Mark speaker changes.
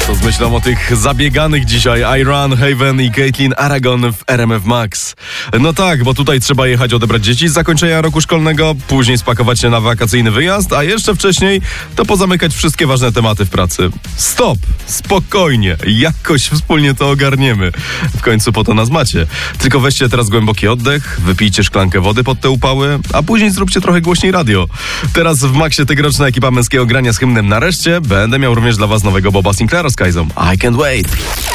Speaker 1: To z myślą o tych zabieganych dzisiaj Iran, Haven i Caitlin Aragon w RMF Max. No tak, bo tutaj trzeba jechać odebrać dzieci z zakończenia roku szkolnego, później spakować się na wakacyjny wyjazd, a jeszcze wcześniej to pozamykać wszystkie ważne tematy w pracy. Stop! Spokojnie! Jakoś wspólnie to ogarniemy. W końcu po to nas macie. Tylko weźcie teraz głęboki oddech, wypijcie szklankę wody pod te upały, a później zróbcie trochę głośniej radio. Teraz w Maxie tegoroczna ekipa męskiego grania z hymnem Nareszcie. Będę miał również dla was nowego Boba Sinclaira z Kajzą. I can't wait.